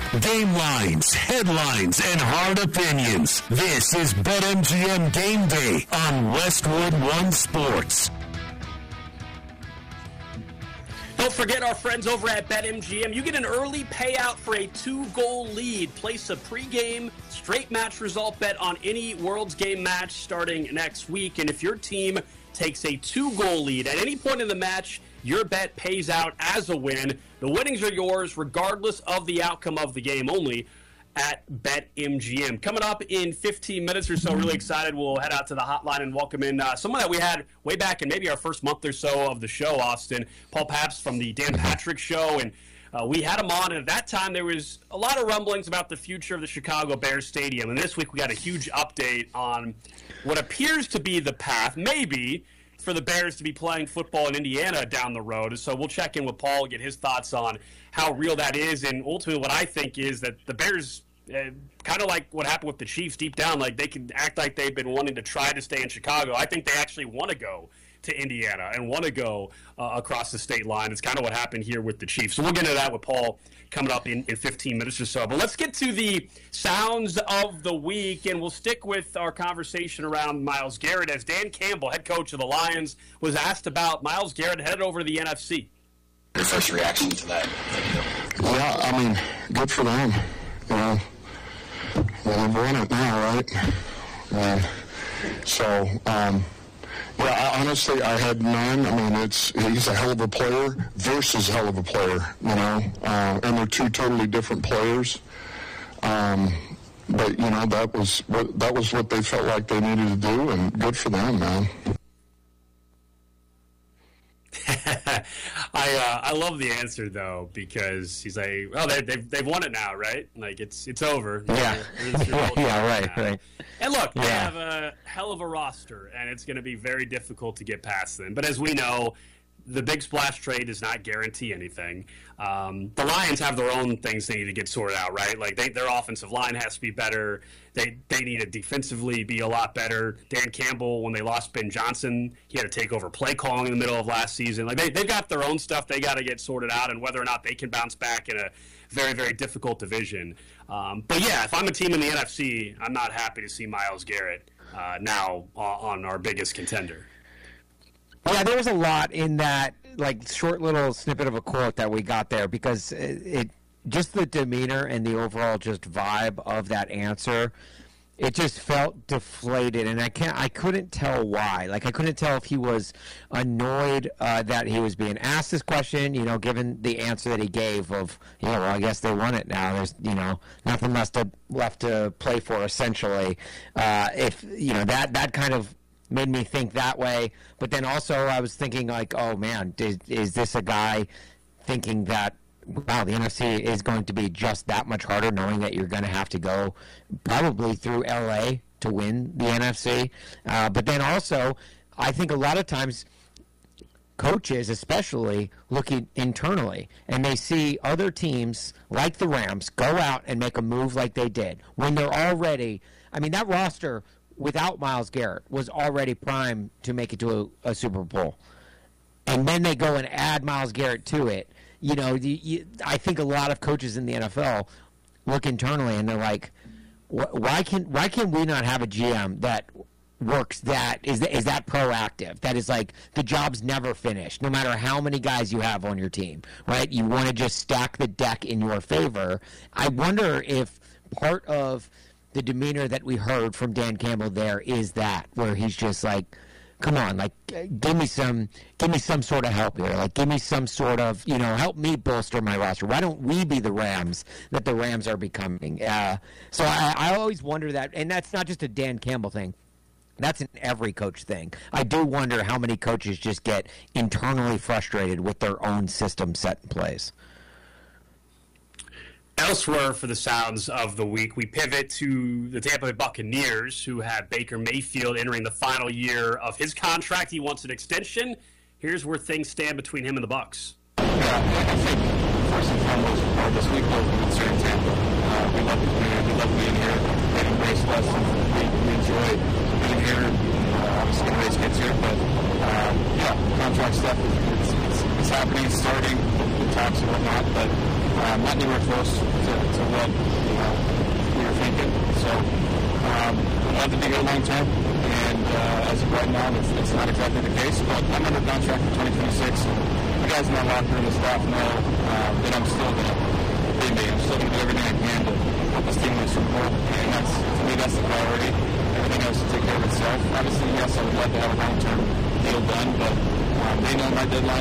Game lines, headlines, and hard opinions. This is BetMGM Game Day on Westwood One Sports. Don't forget our friends over at BetMGM. You get an early payout for a 2-goal lead. Place a pregame straight match result bet on any World's Game match starting next week. And if your team takes a 2-goal lead at any point in the match, your bet pays out as a win. The winnings are yours regardless of the outcome of the game, only at BetMGM. Coming up in 15 minutes or so, really excited. We'll head out to the hotline and welcome in someone that we had way back in maybe our first month or so of the show, Austin. Paul Pabst from the Dan Patrick Show. And we had him on, and at that time there was a lot of rumblings about the future of the Chicago Bears Stadium. And this week we got a huge update on what appears to be the path, maybe, for the Bears to be playing football in Indiana down the road. So we'll check in with Paul, get his thoughts on how real that is, and ultimately what I think is that the Bears, kind of like what happened with the Chiefs deep down, like they can act like they've been wanting to try to stay in Chicago. I think they actually want to go to Indiana and want to go across the state line. It's kind of what happened here with the Chiefs. So we'll get into that with Paul coming up in 15 minutes or so. But let's get to the sounds of the week, and we'll stick with our conversation around Myles Garrett as Dan Campbell, head coach of the Lions, was asked about Myles Garrett headed over to the NFC. Your first reaction to that? Yeah, I mean, good for them. You know, they've won it now, right? Yeah, honestly, I had none. I mean, he's a hell of a player versus hell of a player, you know, and they're two totally different players. But you know, that was what they felt like they needed to do, and good for them, man. I love the answer though, because he's like, well, they've won it now, right? Like it's over. Yeah, right. And look, they have a hell of a roster, and it's going to be very difficult to get past them. But as we know, the big splash trade does not guarantee anything. The Lions have their own things they need to get sorted out, right? Like their offensive line has to be better. They need to defensively be a lot better. Dan Campbell, when they lost Ben Johnson, he had to take over play calling in the middle of last season. Like they've got their own stuff they got to get sorted out, and whether or not they can bounce back in a very, very difficult division. But yeah, if I'm a team in the NFC, I'm not happy to see Myles Garrett now on our biggest contender. Yeah, there was a lot in that, like, short little snippet of a quote that we got there, because it just the demeanor and the overall just vibe of that answer, it just felt deflated, and I couldn't tell why. Like, I couldn't tell if he was annoyed that he was being asked this question, you know, given the answer that he gave of, you know, well, I guess they won it now. There's, you know, nothing left to play for, essentially. If, you know, that kind of made me think that way. But then also I was thinking, like, oh, man, is this a guy thinking that, wow, the NFC is going to be just that much harder, knowing that you're going to have to go probably through L.A. to win the NFC? But then also, I think a lot of times coaches especially looking internally, and they see other teams like the Rams go out and make a move like they did when they're already, I mean, that roster without Myles Garrett was already primed to make it to a Super Bowl. And then they go and add Myles Garrett to it. You know, I think a lot of coaches in the NFL look internally and they're like, why can we not have a GM that works that is that proactive, that is like the job's never finished no matter how many guys you have on your team, right? You want to just stack the deck in your favor. I wonder if part of the demeanor that we heard from Dan Campbell there is that, where he's just like, come on, like, give me some sort of help here. Like, give me some sort of, you know, help me bolster my roster. Why don't we be the Rams that the Rams are becoming? So I always wonder that, and that's not just a Dan Campbell thing. That's an every coach thing. I do wonder how many coaches just get internally frustrated with their own system set in place. Elsewhere for the sounds of the week, we pivot to the Tampa Bay Buccaneers, who have Baker Mayfield entering the final year of his contract. He wants an extension. Here's where things stand between him and the Bucs. Yeah, I think first and foremost, this week we're concerned Tampa. We love the community. We love being here. We embrace lessons. We enjoy being here. Obviously, everybody's gets here, but contract stuff is happening, starting, the talks and whatnot, but not anywhere close to what we were thinking. So I'd love to be here long term, and as of right now, it's not exactly the case. But I'm under contract for 2026. The guys in my locker room, the staff know that I'm still going to be me. I'm still going to do everything I can to help this team win Super Bowl, and to me, that's the priority. Everything else will take care of itself. Obviously, yes, I would love to have a long-term deal done, but they know my deadline.